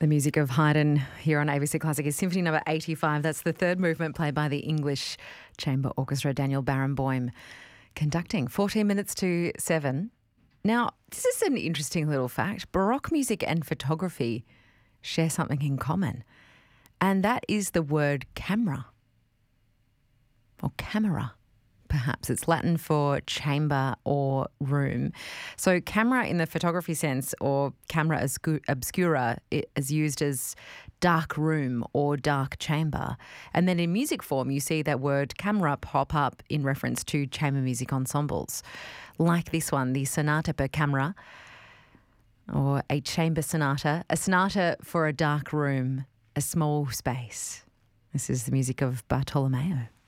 The music of Haydn here on ABC Classic is Symphony number 85. That's the third movement played by the English Chamber Orchestra, Daniel Barenboim conducting. 14 minutes to 7. Now, this is an interesting little fact. Baroque music and photography share something in common, and that is the word camera, or camera. Perhaps it's Latin for chamber or room. So camera in the photography sense, or camera obscura, is used as dark room or dark chamber. And then in music form, you see that word camera pop up in reference to chamber music ensembles. Like this one, the Sonata per Camera, or a chamber sonata, a sonata for a dark room, a small space. This is the music of Bartolomeo.